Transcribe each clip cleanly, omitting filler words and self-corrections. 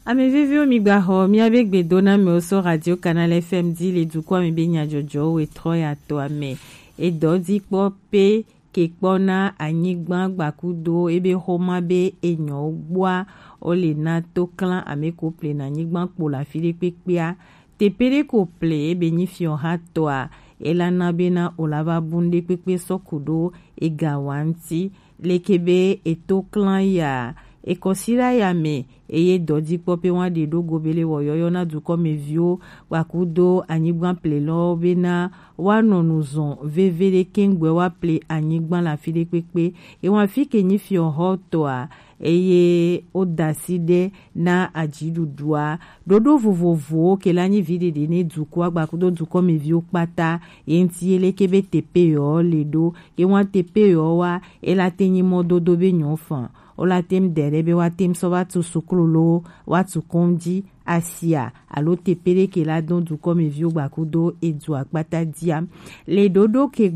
Ame vivio migbaho mi avec bedona me oso radio canal FM di le du kwa mi benya jojo we troya to ame e dodi po pe ke kpona anyigba gbakudo ebe homa be enyo gboa ole na to clan ame ko ple na anyigba po la file pekpea te pere ko ple ebe ni fion ha to a ela na bena olava bunde pekpe sokudo e gawanti lekebe e to clan ya e kosira ya me eye dodi pope wan de do gobele wo yoyo na du comme vio wakudo anyigban plelo bena wa nonuzon vevele kengwe wa ple anyigban la fide pepe e wan fi ke ni fi hoto a eye odaside na ajidudua dodo vovovo ke la ni vide de ne du kwa gbakudo du comme vio pata enti ele kebe tepe yo ledo ke wan tepe yo wa e la tenyi mododo be nyofan ola tem derebe wa tem so watu sukrolo watu komdi asia alo tepere ke la don du comme vieux bakudo edu akpata dia le dodo ke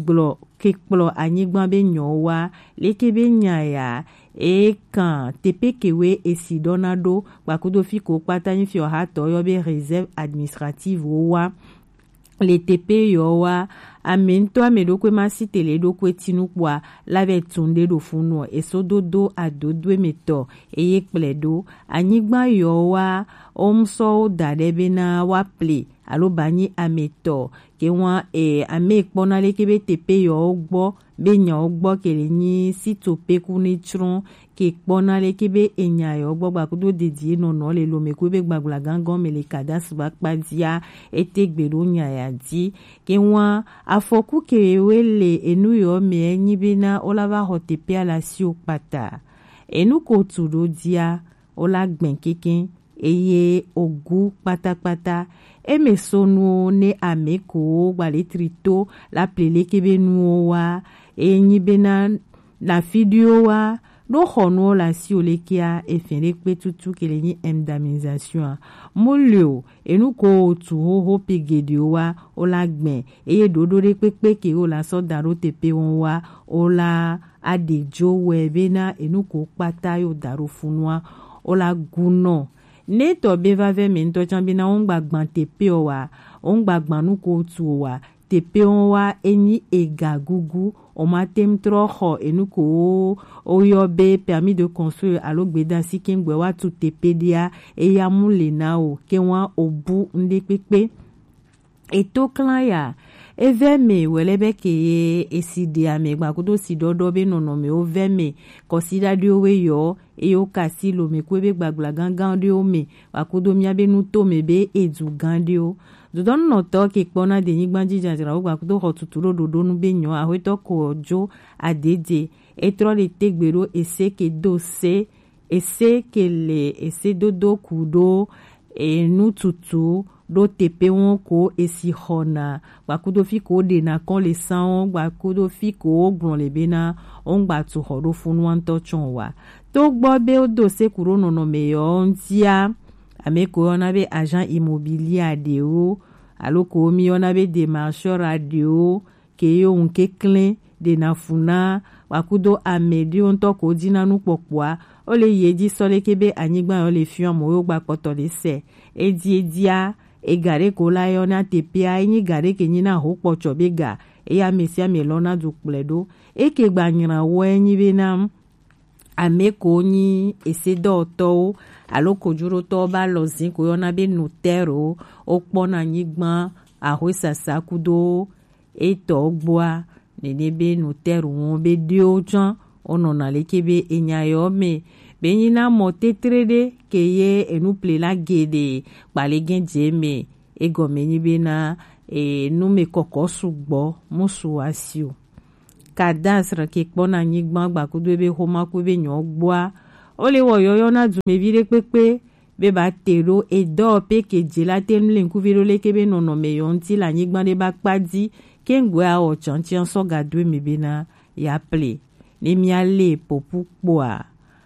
kplo anyigban be nyowa le ke be nyaya e kan tepe kewe esi donado bakudo fi ko kpata ni fi ha to yo be réserve administrative wa le tepe yo wa amento amedokwe masite le dokwe tinukwa lave tunde do funo esododo adodwe meto eye pledo anyigba yo wa omso dadebe na wa ple alo bani ameto ke wan ame kpona le kebe tepe yo gbo benya ogbo kele ni sitope kuni tron ke kpona le kebe enya yo gbo gbakudo dedie nono le lo mekube gbagla gangan me le kadas bakpadia etegbero nya ya di ke wan afoku ke wele enu yo me enyi bena olava hotepe ala si opata enu ko tudo dia ola gben keken eye ogu patapata emesonu ne ameko gbale trito la plele kebe nuwa enyi bena la video wa do hono la si olekia efere pe tutu kele ni indemnisation molio enu ko tu ho pegedio wa ola gben eye dodore pepe ke ola so daro tepe won wa ola adejo we bena enu ko pata yo daro funwa ola guno ne to beva ve mento chambina on gbagban tepe o wa on gbagban nu ko tu wa tepe on wa eni ega gugu o matem troho enuko oyobe permis de construire alo gbeda si kengwe wa tu tepe dia e ya mule na o ke wan obu nde pepe eto clan ya eveme welebe ke esidi ame gbakudo sidodo be nono me oveme kosida dio we yo eyo kasi lo me kwebe gbagla gangan dio me gbakudo miabe nu to me be edu gandio dodon no to ke kpona de nigbanji jajira o gbakudo hotuturo dodo nu be nyo ahweto ko ojo adede etro le tegbero ese ke dose ese ke le ese dodo kudo enu tutu do tepe won ko esi hona gbakudo fi ko de na kon le san gbakudo fi ko ogbon le bena on gba tu horo fun wan to chon wa to gbo be o do se kuro nono me yo ntia ame ko ona be agent immobilier de o alo ko mi ona be démarcheur radio ke yo unke clean de na funa gbakudo amedi on to ko dina nu popua o le yeji so le kebe anyigba yo le fion mo yo gba poto le se edia egare ko la yo na tepe a yin gare ke yin na ho pocho bega ya mesia melona du pledo e ke gbanyira wo yin be na ameko ni esedo to aloko juro to ba lozin ko yo na be notero opona nyigban ahwesa sakudo e to gboa ne be notero won be dio jan ono na lekebe enya yo me benyina mote trede ke ye enu ple la gede pale genje me egomeni bena nu me kokosu gbo musu asio kadasra ke kpona nyigban gbakudo be homa ku be nyo gboa ole wo yoyo na du me vire pepe be ba tero e do pe ke jela temle ku viro le ke be nono me yonti la nyigban de ba padi kengwe a o chantian so gadwe me bena ya ple ni mi ale popukpoa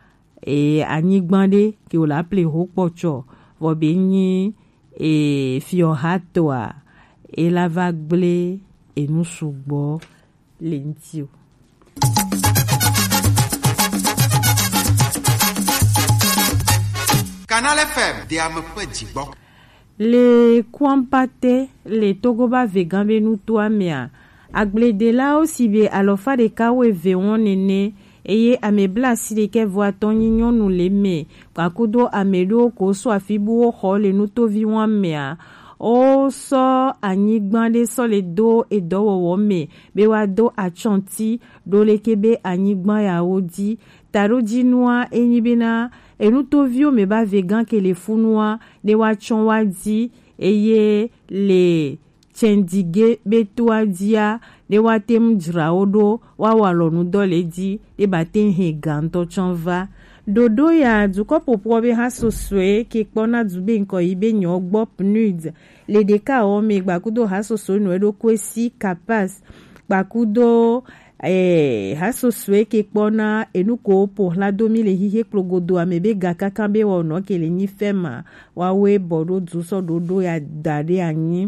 anyigbande ke o la ple ho pocho vo be ni fio hatoa la vagle nu sugbo lentio Canal FM de amepre digbo. Le kwampate le togoba vegan be nu to amea. Agble de la aussi be alofa de kawe veon nene. Eye amebla silike voa ton nyon nou le me. Kakudo amedo ko so afibu ho le nu to vi wan mea. O so anyigbande so le do e do wo me. Be wa do a chanti do le kebe anyigban ya odi. Taro di noa enyibena e nu to vio me ba vegan ke le funwa de wa chon wa di eye le chendige betua dia de watem draodo wa walonu dole di de baten he ganto chonva dodo ya duko popobe ha soswe ke kpona dube nko ibe nyo gbo pnud le deka o me gbakudo ha soso no edo kwesi capaz gbakudo ha soswe ke kpona enuko po la domi le hihe klogodo amebe gaka kambe wono ke le ni fema wawe bodo duso dodo ya dade anyi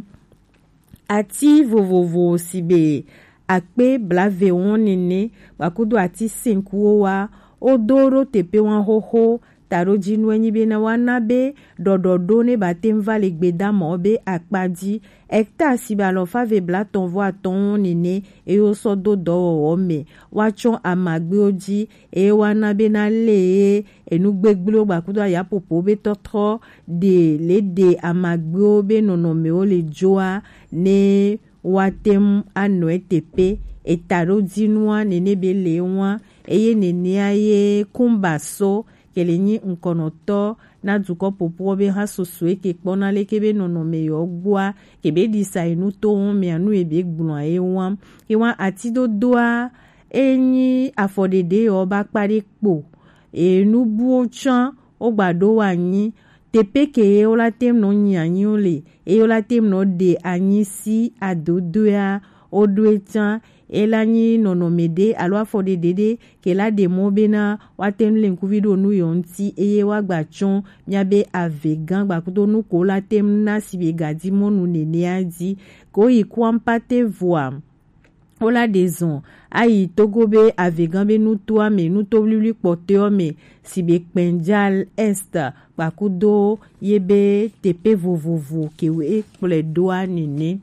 ati vovovo sibe akpe blave wonene wakudo ati senkuo wa odoro tepe wan hoho taro jinu enyi be na wanabe dododo ne batem vale gbeda mobe akpadi ekta sibe alofa ve bla ton vo aton nene e o so dodo ome wachon amagbe oji e wanabe na le enugbegblo wakudo ya popo be totro de le de amagbe obe nonome o le joa ne watem anoe tepe etaro jinua nene be lewa eye nene aye kumbaso kelenyi nkonoto na duko popo be ha soswe ke kpona le kebe nonome yo gboa kebe disa inu to me anu ebe gbun ayewa iwa atido doa enyi afodede yo ba pare po enu bu chan o gbado wa yin tepe ke o la tem no nyanyi ole e o la tem no de anyi si adodo ya oduetan elani nonomede alo afodede ke la de mobena waten lenkuvido nu yonti eye wa gbachon miabe avegan gbakudo nu ko la tem na sibe gadi monu nene adi ko ikwampate voa ola dezon ayi togobe avegan be nu to ame nu to luli pote ome sibe penjal est gbakudo yebe tepe vovovo ke we pledoa nene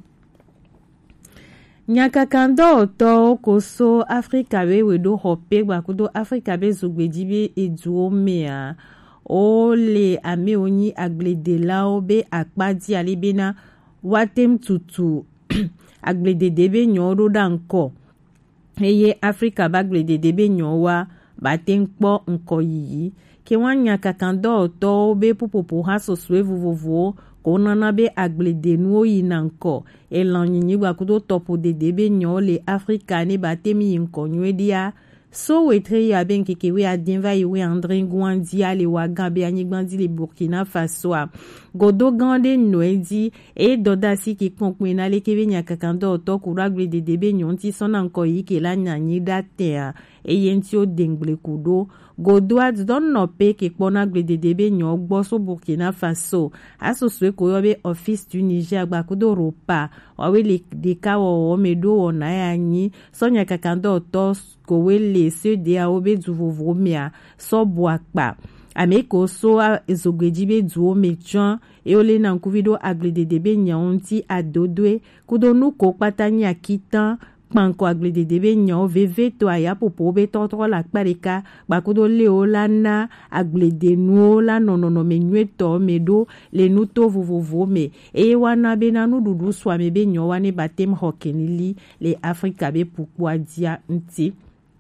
nyakakando to koso Afrika be wedo hope gbakudo Afrika be zogbedi be eduomea o le ame oni aglede lao be akpadi alibena watem tutu aglede debe nyoro danko eye Afrika ba aglede debe nyowa baten kpo nko yi ke wanya kakando to be popopo ha soswe vovovo ko nana be aglede nuo yi nanko elanyinyi gbakudo topo de debe nyole Afrika ne batemi nko nwedia so wetre ya ben kekewe adinva iwe André Ngouandi ale wagambe anyigbandi le Burkina Faso godo gande noedi e dodasi ki konkwe le kebe nyakakando to kuragbe de debe nyonti sona nko yi ke la nyanyi date e yenti o dengle kudo godo ad don no pe ke kpona gbe de debe nyon gbo so Burkina Faso asoswe ko yobe office du Niger gbakudo ropa wawe le de kawo o medo ona yanyi sonya kakando to ko wele se de a obe du vovomia so boakpa ameko so ezogweji be du mejan e ole na nkuvido agle de debe nyanti adodwe kudonu ko patani akitan panko aglede debe nyon veve to aya popo be totro la kpareka bakudo leo lana aglede nuo la nonono me nweto medo le nuto vovovo me e wana be na nududu swame be nyon wane batem hokenili le Afrika be pukwa dia nti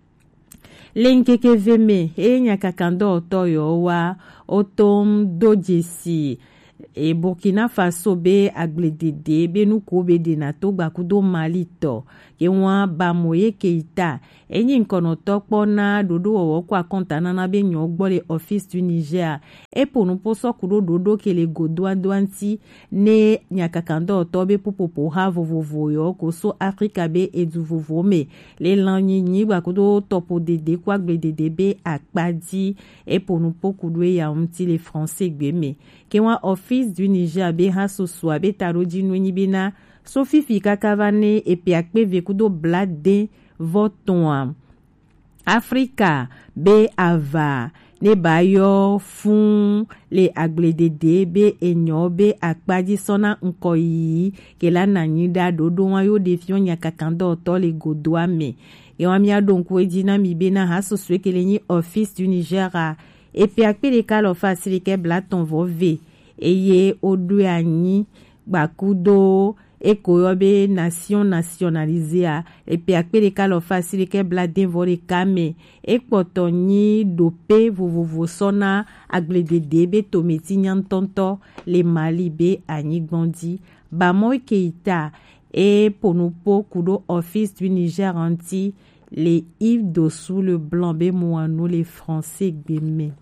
lenkeke veme e nyakakando otoyo wa otom dojesi e Burkina Faso be agledede be nuko be de na to gbakudo Mali to ke wan ba moye keita enyi nkono to pona dodo wo kwa kontana na be nyon gbole office du Niger e ponu poso kudo dodo ke le godwa douanti ne nyakakando to be popopo ha vovovo yo ko so Afrika be edu vovo me le lanyi nyi gbakudo topo dede kwa gledede be akpadi e ponu pokudo ya umti le français gbeme ke wan office du Niger be ha so so be tarodi nwenyi bina Sophie fika kavane epi akpe vekudo blade voton Afrika be ava ne ba yo fun le agbledede be enyo be akpaji sona nko yi ke la nanyi da dodo wa yo defion nya kakando to le godoa me e wa mi adonku ejina mi be na ha so swe ke le ni office du Niger a e pe akpele ka lo fa silike blaton vo ve eye odu anyi bakudo ekoyobe nation nationalisée a et puis akpele ka lo facile ke blade vore kame ekpoto ni dope vovovo sona agbledede be tometi nyantonto le Mali be anyi gbondi ba mo keita et ponupo kudo office du Niger anti les Yves Dossou le blanc be moano les français gbeme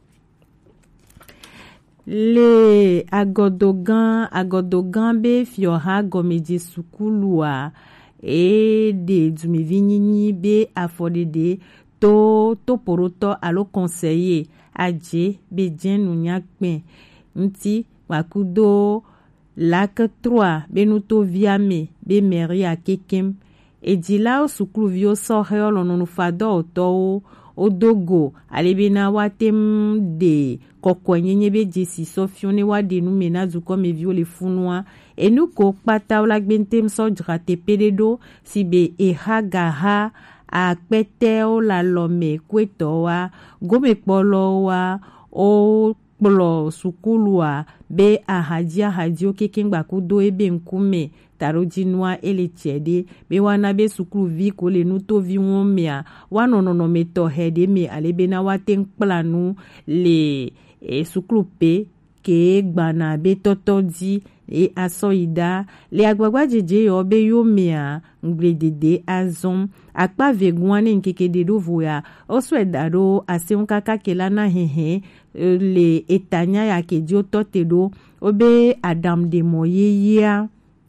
le agodogan be fiora gomeji sukulua e de dumivinyinyi be afodede to poroto alo conseiller aje be jenu nyakpen nti wakudo lak 3 be nuto viame be meri akekem e dila sukulu vio sohe olononu fado to odogo alebena watem de kokwenyenye be jesi sofione wade nu menazu comme viole funwa enu ko pata la gbentem so drate pededo sibe ehagaha a pete o la lome kweto wa gome polo wa o polo sukulua be ahadio kekengba kudo ebe nkume tarojinwa ele chede be wana be sukulu vi ko le nuto vi womia wanonono meto hede me alebena waten planu le sukulu pe ke gbana be totodi e asoida le agbagba jeje yo be yomia ngredede azom akpa vegwane nkekede do voya oswedaro asenkaka kelana hehe le etanya ya kedio totedo obe Adam de Moyeya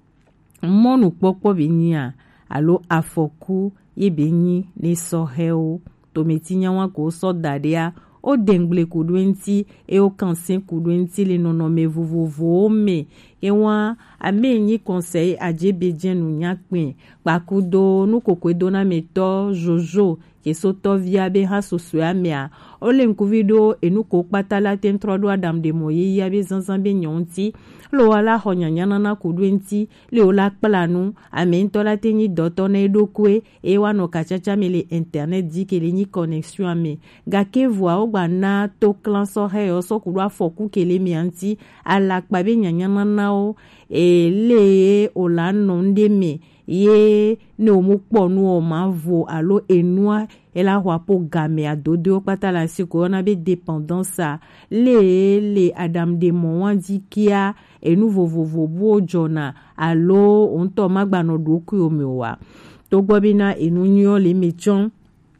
monu kpokpo benya alo afoku yebenyi ne soheo tometinya wa ko so dadea o dengle kudwenti e o kansen kudwenti le nonome vovovo me ewa amenyi conseil ajebejenu nyakpen pakudo nu kokwedo na meto jojo ke soto via be ha soso amea ole nkuvido enu ko patala tentrodo Adam de Moyeya be zanzan be nyonti lo wala honyanyana na kudwenti le ola planu amento la tenyi doto na edokwe e wano kachacha mele internet di ke le ni connexion ame gake voa ogba na to clan so he o so kudwa foku kele mianti ala kpabe nyanyana na o e le ola no ndeme ye ne omukpo nu o ma vo alo enua ela wapo game adodo patala siko na be dépendance le Adam de Moyeya kia enu vovovo bo jona alo onto magbano doku omewa to gbobina enu nyo le mechon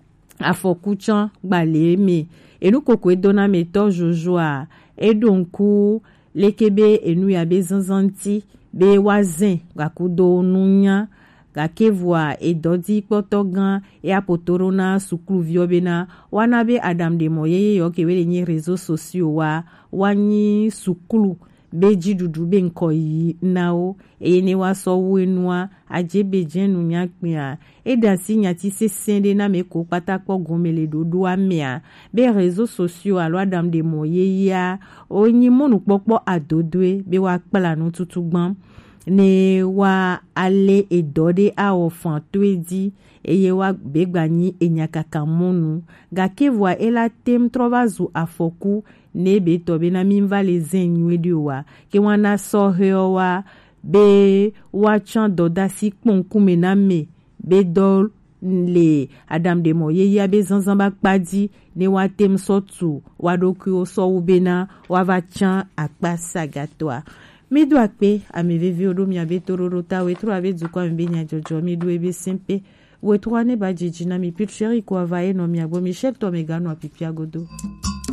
afokuchan gbale me enu kokwe dona meto jojoa edonku lekebe enu ya be zanzanti be wazen gakudo nunya gakevwa edodi kpotogan e apotorona sukulu viobena wana be Adam de Moyeya yo kewele ni réseaux sociaux wa wanyi sukulu beji dudu be nkoyi nao ene wa so wenua ajebe jenu nyakpia edasi nyati sesende na meko patakpo gomele dodo amia be réseaux sociaux alo Adam de Moyeya onyi monu pokpo adodwe be wa kplanu tutugban ne wa ale edode a ofan twedi eye wa begbani enyakaka monu gakevwa ela tem trovazu afoku ne be tobe na minva le zenywedi wa ke wana soheo wa be wa chan dodasi kponkume na me be dol le Adam de Moyeya be zanzamba kpadi ne wa tem sotu wadoku o so ubena wa va chan akpa sagatwa midu akpe amevevi odo mi abe tororota wetro abe dukwa mbenya jojo midu ebe simpe wetro ane ba jijina mi pitcheri kwa vae no mi agbo Michel Tomegano apipia godo.